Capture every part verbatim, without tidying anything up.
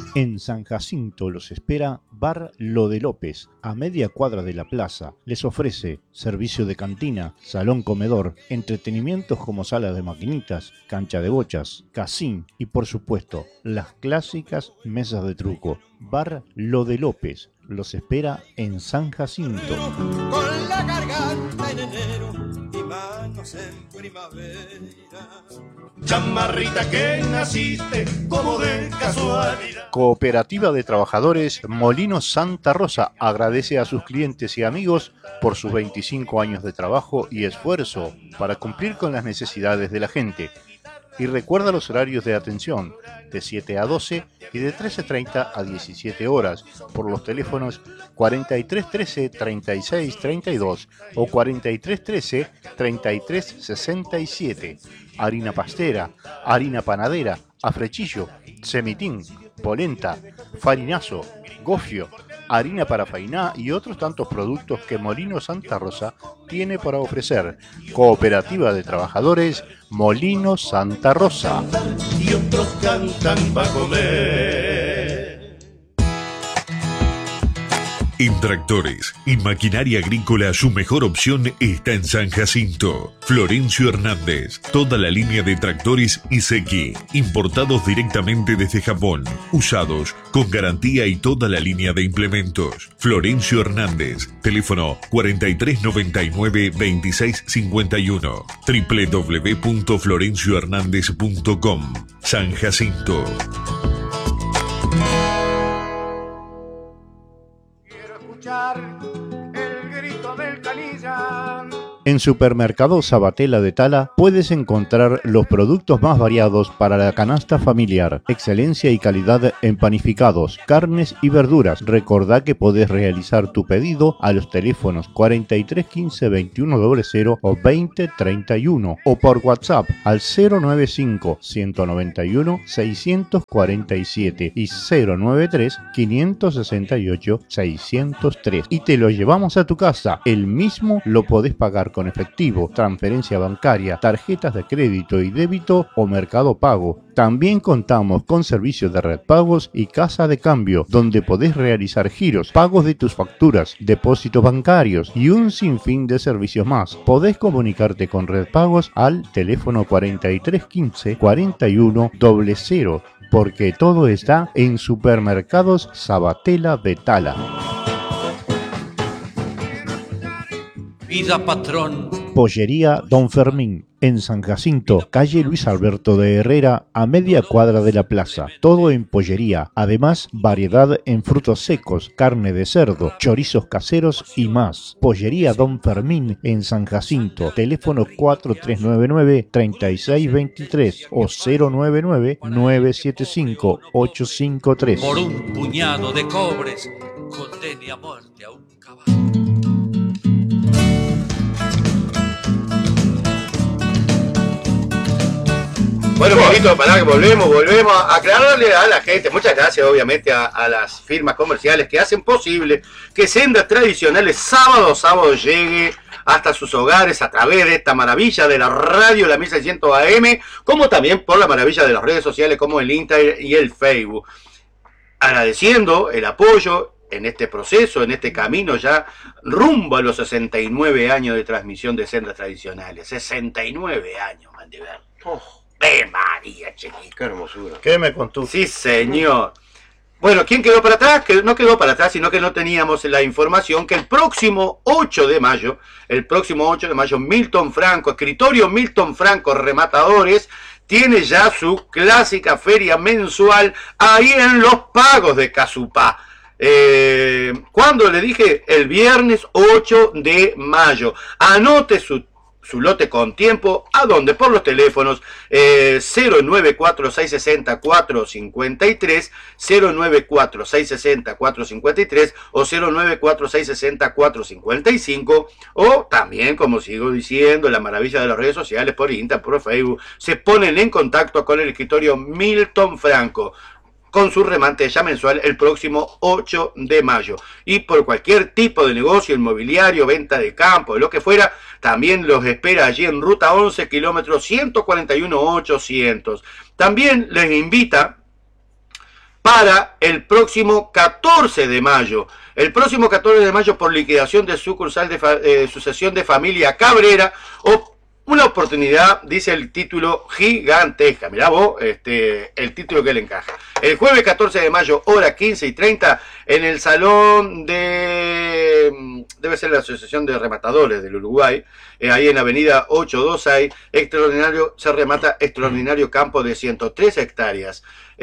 En San Jacinto los espera Bar Lo de López, a media cuadra de la plaza. Les ofrece servicio de cantina, salón comedor, entretenimientos como sala de maquinitas, cancha de bochas, casín y por supuesto las clásicas mesas de truco. Bar Lo de López los espera en San Jacinto. Con la garganta en enero y manos en primavera. Chamarrita que naciste como de casualidad. Cooperativa de Trabajadores Molinos Santa Rosa agradece a sus clientes y amigos por sus veinticinco años de trabajo y esfuerzo para cumplir con las necesidades de la gente. Y recuerda los horarios de atención, de siete a doce y de trece treinta a diecisiete horas, por los teléfonos cuarenta y tres trece, treinta y seis treinta y dos o cuarenta y tres trece, treinta y tres sesenta y siete. Harina pastera, harina panadera, afrechillo, semitín, polenta, farinazo, gofio, harina para fainá y otros tantos productos que Molino Santa Rosa tiene para ofrecer. Cooperativa de Trabajadores Molino Santa Rosa. Y otros cantan para comer. En tractores y maquinaria agrícola su mejor opción está en San Jacinto. Florencio Hernández, toda la línea de tractores Iseki, importados directamente desde Japón, usados, con garantía y toda la línea de implementos. Florencio Hernández, teléfono cuarenta y tres noventa y nueve veintiséis cincuenta y uno, doble u doble u doble u punto florencio hernández punto com. San Jacinto. El grito del canilla. En Supermercado Sabatella de Tala puedes encontrar los productos más variados para la canasta familiar, excelencia y calidad en panificados, carnes y verduras. Recordá que podés realizar tu pedido a los teléfonos cuarenta y tres quince veintiuno cero cero o veinte treinta y uno o por WhatsApp al cero noventa y cinco, ciento noventa y uno, seiscientos cuarenta y siete y cero noventa y tres, quinientos sesenta y ocho, seiscientos tres y te lo llevamos a tu casa. El mismo lo podés pagar con efectivo, transferencia bancaria, tarjetas de crédito y débito o Mercado Pago. También contamos con servicios de red pagos y casa de cambio, donde podés realizar giros, pagos de tus facturas, depósitos bancarios y un sinfín de servicios más. Podés comunicarte con red pagos al teléfono cuarenta y tres quince, cuarenta y uno cero cero, porque todo está en Supermercados Sabatella de Tala. Vida patrón. Pollería Don Fermín, en San Jacinto, calle Luis Alberto de Herrera, a media cuadra de la plaza. Todo en pollería, además variedad en frutos secos, carne de cerdo, chorizos caseros y más. Pollería Don Fermín en San Jacinto, teléfono cuatro tres nueve nueve, tres seis dos tres o cero nueve nueve, nueve siete cinco, ocho cinco tres. Por un puñado de cobres, condene a muerte a un caballo. Bueno, un poquito para que volvemos, volvemos a aclararle a la gente. Muchas gracias, obviamente, a, a las firmas comerciales que hacen posible que Sendas Tradicionales sábado a sábado llegue hasta sus hogares a través de esta maravilla de la radio, la mil seiscientos A M, como también por la maravilla de las redes sociales como el Instagram y el Facebook. Agradeciendo el apoyo en este proceso, en este camino ya rumbo a los sesenta y nueve años de transmisión de Sendas Tradicionales. sesenta y nueve años, man de ver. Oh. ¡Eh, María, chiquito! ¡Qué hermosura! ¿Qué me contó? Sí, señor. Bueno, ¿quién quedó para atrás? Que no quedó para atrás, sino que no teníamos la información que el próximo ocho de mayo, el próximo ocho de mayo, Milton Franco, escritorio Milton Franco Rematadores, tiene ya su clásica feria mensual ahí en Los Pagos de Casupá. Eh, ¿Cuándo le dije? El viernes ocho de mayo. Anote su su lote con tiempo, ¿a dónde? Por los teléfonos eh, cero nueve cuatro seis seis cero cuatro cinco tres, cero nueve cuatro seis seis cero cuatro cinco tres o cero nueve cuatro seis seis cero cuatro cinco cinco, o también, como sigo diciendo, la maravilla de las redes sociales, por Instagram, por Facebook, se ponen en contacto con el escritorio Milton Franco con su remate ya mensual el próximo ocho de mayo. Y por cualquier tipo de negocio inmobiliario, venta de campo, de lo que fuera, también los espera allí en ruta once, kilómetros ciento cuarenta y uno ochocientos. También les invita para el próximo catorce de mayo. El próximo catorce de mayo, por liquidación de sucursal de eh, sucesión de familia Cabrera, o una oportunidad, dice el título, gigantesca. Mirá vos, este, el título que le encaja. El jueves catorce de mayo, hora quince y treinta, en el salón de... debe ser la Asociación de Rematadores del Uruguay, eh, ahí en la avenida ocho dos hay, extraordinario, se remata extraordinario campo de ciento tres hectáreas,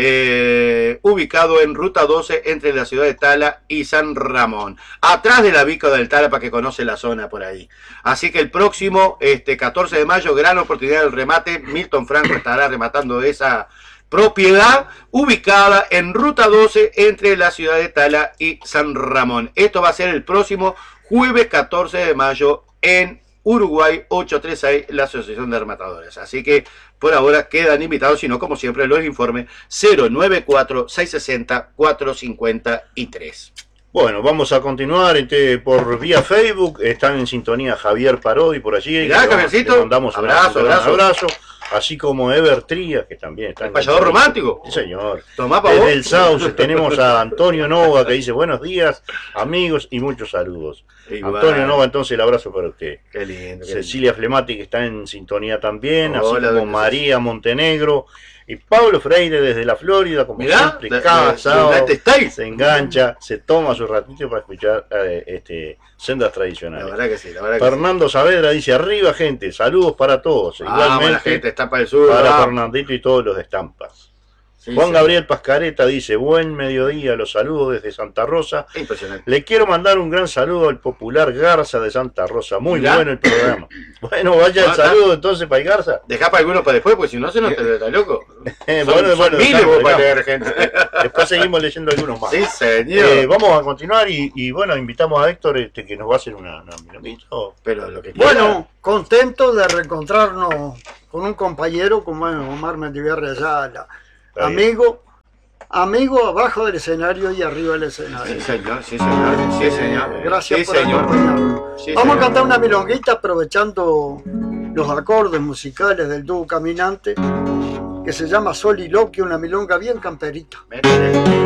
eh, ubicado en ruta doce entre la ciudad de Tala y San Ramón, atrás de la bica del Tala, para que conoce la zona por ahí. Así que el próximo este, catorce de mayo, gran oportunidad del remate. Milton Franco estará rematando esa propiedad ubicada en ruta doce entre la ciudad de Tala y San Ramón. Esto va a ser el próximo jueves catorce de mayo en Uruguay ocho tres seis, la Asociación de Rematadores. Así que por ahora quedan invitados, sino como siempre los informes cero nueve cuatro, seis seis cero, cuatro cinco tres. Bueno, vamos a continuar este, por vía Facebook. Están en sintonía Javier Parodi por allí. Mirá, le, Javiercito. Le mandamos un abrazo, abrazo, abrazo. abrazo. Así como Ever Trías, que también está ¿El en payador el... romántico? Sí, señor. Tomá pa' Desde vos. el Sauce tenemos a Antonio Nova, que dice buenos días, amigos, y muchos saludos. Igual. Antonio Nova, entonces el abrazo para usted. Qué lindo. Qué Cecilia Flemati, que está en sintonía también, Hola, así como doña María Montenegro. Y Pablo Freire desde la Florida, como Mirá, siempre, de- cada de- sábado United States. se engancha, se toma su ratito para escuchar eh, este, sendas La tradicionales. verdad que sí, la verdad que sí. Fernando Saavedra dice, arriba gente, saludos para todos. Vamos, la Igualmente gente está para el sur. para vamos. Fernandito y todos los de Estampas. Sí, Juan sí. Gabriel Pascareta dice, buen mediodía, los saludos desde Santa Rosa. Impresionante. Le quiero mandar un gran saludo al popular Garza de Santa Rosa. Muy Mirá. bueno el programa. Bueno, vaya el Ah, saludo entonces para el Garza. Dejá para algunos para después, porque si no se nos te está loco. Eh, Son- bueno, son bueno, miles dejamos, vos para dejamos. leer, gente. Después seguimos leyendo algunos más. Sí, señor. Eh, vamos a continuar y, y bueno, invitamos a Héctor este, que nos va a hacer una, una milonguita. Pero lo que quiera. Bueno, contento de reencontrarnos con un compañero como Omar Mendiverri Ayala. Está bien. Amigo, amigo abajo del escenario y arriba del escenario. Sí, señor, sí, señor. Sí, señor. Gracias sí, por señor. acompañarnos. Sí, Vamos señor. a cantar una milonguita aprovechando los acordes musicales del dúo Caminante, que se llama Soliloquio, una milonga bien camperita. Métele.